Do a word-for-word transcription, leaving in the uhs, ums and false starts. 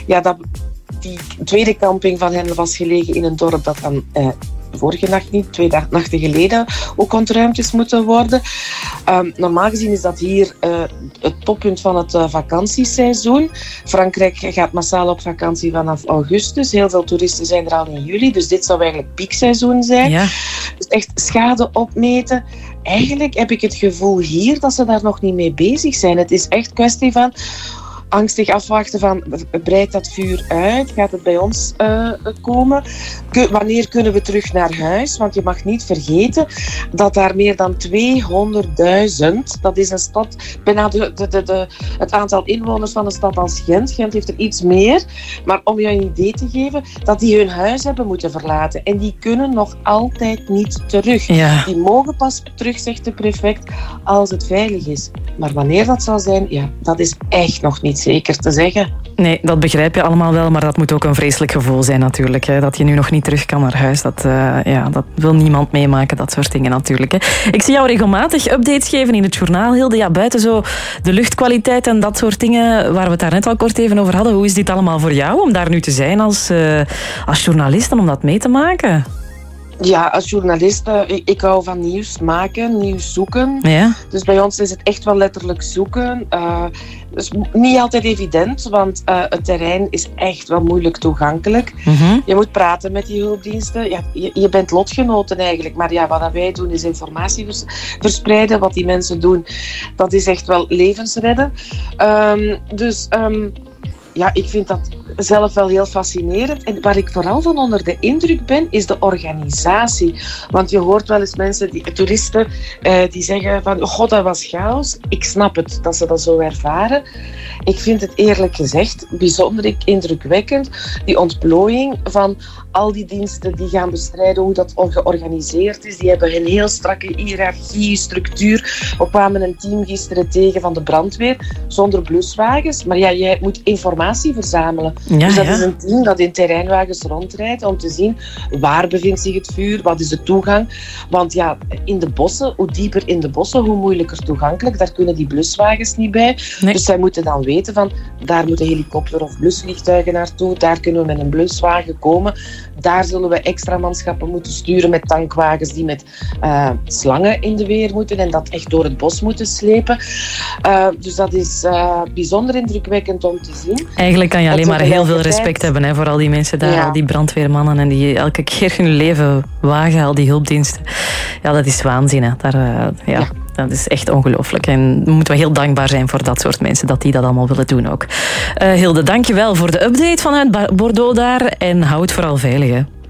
ja, dat, die tweede camping van hen was gelegen in een dorp dat dan... Uh, vorige nacht niet, twee nachten geleden ook ontruimd is moeten worden. Um, normaal gezien is dat hier uh, het toppunt van het uh, vakantieseizoen. Frankrijk gaat massaal op vakantie vanaf augustus. Heel veel toeristen zijn er al in juli, dus dit zou eigenlijk piekseizoen zijn. Ja. Dus echt schade opmeten. Eigenlijk heb ik het gevoel hier dat ze daar nog niet mee bezig zijn. Het is echt kwestie van angstig afwachten van, breidt dat vuur uit? Gaat het bij ons uh, komen? K- wanneer kunnen we terug naar huis? Want je mag niet vergeten dat daar meer dan tweehonderdduizend, dat is een stad, bijna de, de, de, de, het aantal inwoners van een stad als Gent. Gent heeft er iets meer. Maar om je een idee te geven, dat die hun huis hebben moeten verlaten. En die kunnen nog altijd niet terug. Ja. Die mogen pas terug, zegt de prefect, als het veilig is. Maar wanneer dat zal zijn, ja, dat is echt nog niet zeker te zeggen. Nee, dat begrijp je allemaal wel, maar dat moet ook een vreselijk gevoel zijn natuurlijk. Hè. Dat je nu nog niet terug kan naar huis, dat, uh, ja, dat wil niemand meemaken, dat soort dingen natuurlijk. Hè. Ik zie jou regelmatig updates geven in het journaal, Hilde. Ja, buiten zo de luchtkwaliteit en dat soort dingen waar we het daar net al kort even over hadden. Hoe is dit allemaal voor jou om daar nu te zijn als, uh, als journalist en om dat mee te maken? Ja, als journalist, uh, ik, ik hou van nieuws maken, nieuws zoeken. Ja. Dus bij ons is het echt wel letterlijk zoeken. Uh, dus niet altijd evident, want uh, het terrein is echt wel moeilijk toegankelijk. Mm-hmm. Je moet praten met die hulpdiensten. Ja, je, je bent lotgenoten eigenlijk. Maar ja, wat wij doen is informatie vers- verspreiden. Wat die mensen doen, dat is echt wel levensredden. Um, dus... Um, Ja, ik vind dat zelf wel heel fascinerend. En waar ik vooral van onder de indruk ben, is de organisatie. Want je hoort wel eens mensen, die, toeristen, uh, die zeggen van... Oh god, dat was chaos. Ik snap het, dat ze dat zo ervaren. Ik vind het eerlijk gezegd bijzonder indrukwekkend. Die ontplooiing van al die diensten die gaan bestrijden, hoe dat georganiseerd is. Die hebben een heel strakke hiërarchie, structuur. We kwamen een team gisteren tegen van de brandweer, zonder bluswagens. Maar ja, jij moet informatie verzamelen. Ja, dus dat ja. is een team dat in terreinwagens rondrijdt om te zien waar bevindt zich het vuur, wat is de toegang. Want ja, in de bossen, hoe dieper in de bossen, hoe moeilijker toegankelijk. Daar kunnen die bluswagens niet bij. Nee. Dus zij moeten dan weten van, daar moeten helikopter of blusvliegtuigen naartoe. Daar kunnen we met een bluswagen komen. Daar zullen we extra manschappen moeten sturen met tankwagens die met uh, slangen in de weer moeten en dat echt door het bos moeten slepen. Uh, dus dat is uh, bijzonder indrukwekkend om te zien. Eigenlijk kan je alleen maar heel veel respect hebben, hè, voor al die mensen daar, ja. al die brandweermannen en die elke keer hun leven wagen, al die hulpdiensten. Ja, dat is waanzin. Hè. Daar, uh, ja. ja. Dat is echt ongelooflijk. En we moeten wel heel dankbaar zijn voor dat soort mensen, dat die dat allemaal willen doen ook. Uh, Hilde, dank je wel voor de update vanuit Bordeaux daar. En hou het vooral veilig, hè.